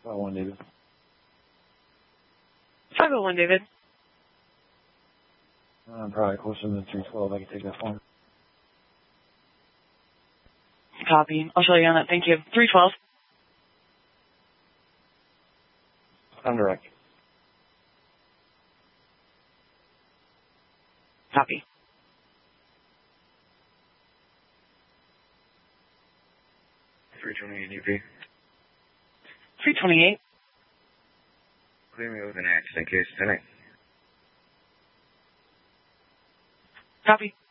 501 David. 501 David. I'm probably closer than 312. I can take that phone. Copy. I'll show you on that. Thank you. 312. I'm direct. Copy. 328 UP. 328. Clear me with an accident case tonight. Copy.